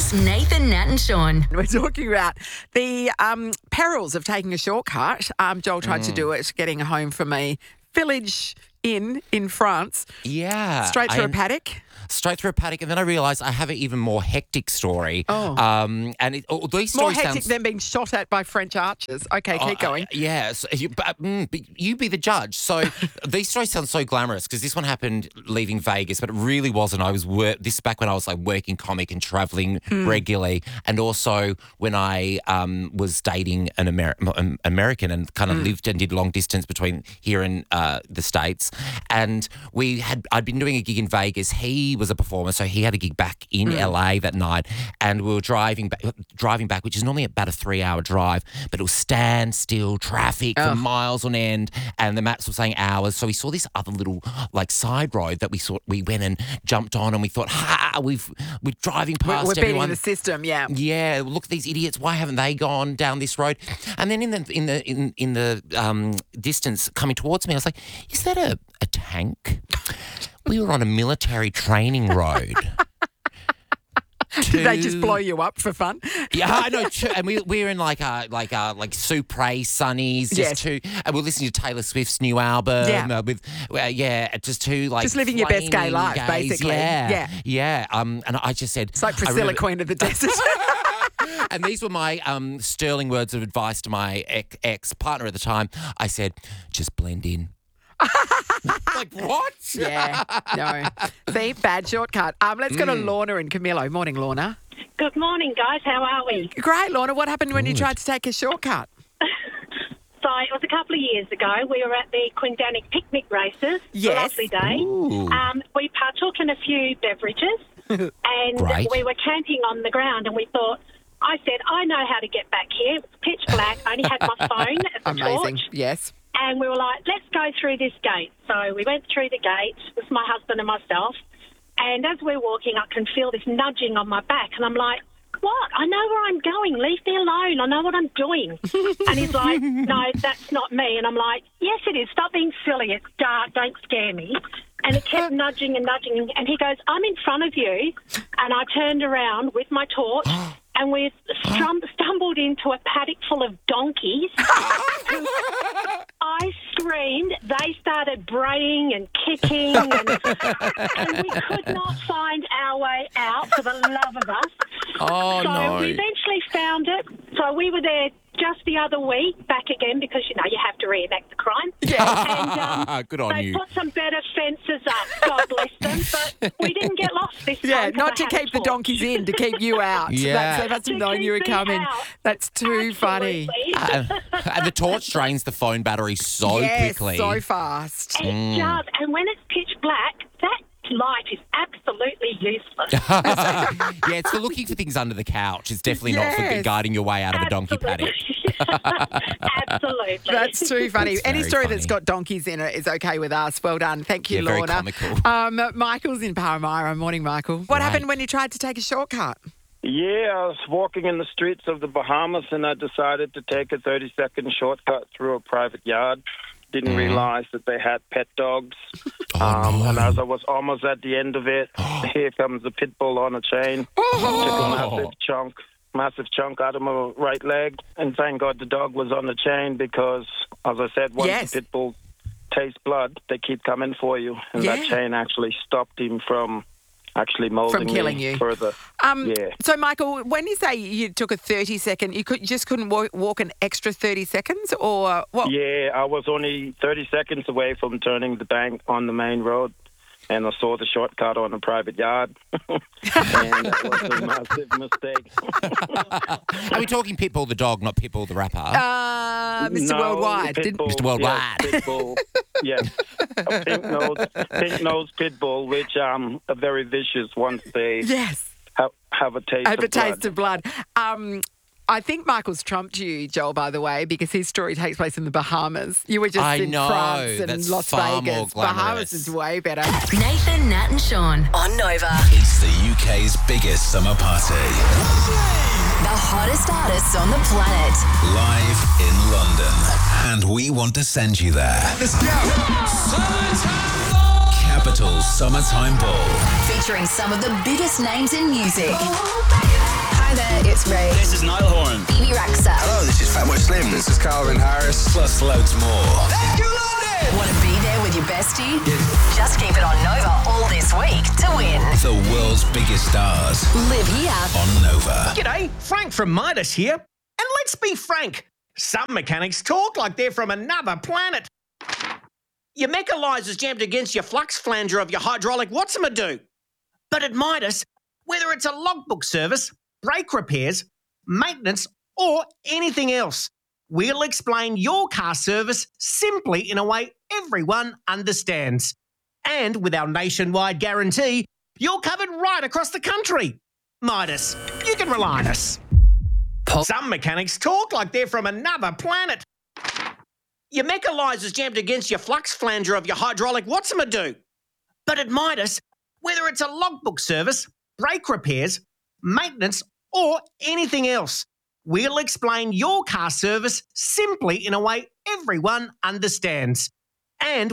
It's Nathan, Nat and Sean. We're talking about the perils of taking a shortcut. Joel tried to do it, getting home from a village in France. Yeah. Straight through a paddock. Straight through a paddock, and then I realised I have an even more hectic story. Oh. And these More stories hectic than being shot at by French archers. Okay, keep going. Yeah, so you be the judge. So these stories sound so glamorous because this one happened leaving Vegas, but it really wasn't. This is back when I was like working comic and travelling regularly, and also when I was dating an American and kind of lived and did long distance between here and the States. And I'd been doing a gig in Vegas. He was a performer, so he had a gig back in LA that night, and we were driving back, which is normally about a 3-hour drive, but it was standstill traffic for miles on end, and the maps were saying hours. So we saw this other little like side road that we went and jumped on, and we thought, we're driving past We're beating everyone. the system, yeah. Yeah, look at these idiots. Why haven't they gone down this road? And then in the distance coming towards me, I was like, is that a tank? We were on a military training road. Did they just blow you up for fun? Yeah, I know. And we're in like Supre Sunnies, and we're listening to Taylor Swift's new album. Yeah. Just two like just living your best gay flaming life, gays. basically. Yeah. And I just said, It's like Priscilla, Queen of the Desert. and these were my sterling words of advice to my ex-partner at the time. I said, just blend in. Like, what? Yeah, no. See, bad shortcut. Let's go to Lorna and Camillo. Morning, Lorna. Good morning, guys. How are we? Great, Lorna. What happened when you tried to take a shortcut? So it was a couple of years ago. We were at the Quindanic picnic races. Yes. Lovely day. We partook in a few beverages and Great. we were camping on the ground, and I said, I know how to get back here. It was pitch black. I only had my phone as a Amazing. torch. Yes. And we were like, let's go through this gate. So we went through the gate with my husband and myself. And as we're walking, I can feel this nudging on my back. And I'm like, what? I know where I'm going. Leave me alone. I know what I'm doing. And he's like, no, that's not me. And I'm like, yes, it is. Stop being silly. It's dark. Don't scare me. And it kept nudging and nudging. And he goes, I'm in front of you. And I turned around with my torch. And we stumbled into a paddock full of donkeys. I screamed. They started braying and kicking, and we could not find our way out for the love of us. Oh, so we eventually found it. So we were there just the other week, back again, because, you have to reenact the crime. Yeah. And Good on they you. put some better fences up, God bless them, but we didn't get lost this time. Yeah, 'cause not I to had a keep the torch. donkeys in, to keep you out. Yeah. They must have To known you were keep me coming. out. That's too funny. Absolutely. And the torch drains the phone battery so Yes, quickly. so fast. It does. And when it's pitch black, that light is absolutely useless. Yeah, it's for looking for things under the couch. It's definitely not for Yes. guiding your way out of a donkey paddock. Absolutely. That's too funny. That's Any very story that's funny. got donkeys in it is okay with us. Well done. Thank you, Yeah, very Lorna. comical. Michael's in Paramara. Morning, Michael. What Right. happened when you tried to take a shortcut? Yeah, I was walking in the streets of the Bahamas and I decided to take a 30-second shortcut through a private yard. Didn't realise that they had pet dogs. And as I was almost at the end of it, here comes a pit bull on a chain. Took a massive chunk out of my right leg. And thank God the dog was on the chain because, as I said, once Yes. the pit bull tastes blood, they keep coming for you. And that Yeah. chain actually stopped him from actually molding killing me you. further. Yeah. So, Michael, when you say you took a 30-second, you just couldn't walk an extra 30 seconds, or what? Yeah, I was only 30 seconds away from turning the bank on the main road, and I saw the shortcut on a private yard, and that was a massive mistake. Are we talking Pitbull the dog, not Pitbull the rapper? Mr. No, Worldwide. Pitbull, Mr. Worldwide. Yes, Pitbull, yes. A pink-nosed Pitbull, which are very vicious once they Yes. have a taste Have of a taste blood. of blood. I think Michael's trumped you, Joel, by the way, because his story takes place in the Bahamas. You were just I in know, France and that's Las far more Vegas. glamorous. Bahamas is way better. Nathan, Nat and Sean on Nova. It's the UK's biggest summer party. The hottest artists on the planet. Live in London. And we want to send you there. Let's go. Capital Summertime Ball. Featuring some of the biggest names in music. Hi there, it's Ray. This is Niall Horan. Phoebe Raxa. Hello, this is Fatboy Slim. This is Calvin Harris. Plus loads more. Want to be there with your bestie? Just keep it on Nova all this week to win. The world's biggest stars Live here. on Nova. G'day, Frank from Midas here. And let's be frank, some mechanics talk like they're from another planet. Your mechanizer's jammed against your flux flanger of your hydraulic what's-a-do. But at Midas, whether it's a logbook service, brake repairs, maintenance, or anything else, we'll explain your car service simply in a way everyone understands. And with our nationwide guarantee, you're covered right across the country. Midas, you can rely on us. Some mechanics talk like they're from another planet. Your mechanizer's jammed against your flux flanger of your hydraulic what's-a-do. But at Midas, whether it's a logbook service, brake repairs, maintenance, or anything else, we'll explain your car service simply in a way everyone understands. And